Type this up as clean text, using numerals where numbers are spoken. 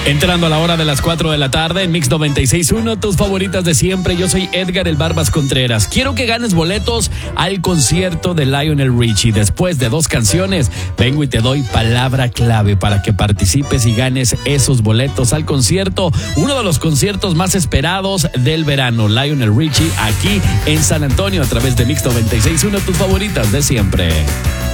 Entrando a la hora de las 4 de la tarde en Mix 96.1, tus favoritas de siempre. Yo soy Edgar el Barbas Contreras. Quiero que ganes boletos al concierto de Lionel Richie. Después de 2 canciones, vengo y te doy palabra clave para que participes y ganes esos boletos al concierto. Uno de los conciertos más esperados del verano, Lionel Richie, aquí en San Antonio a través de Mix 96.1, tus favoritas de siempre.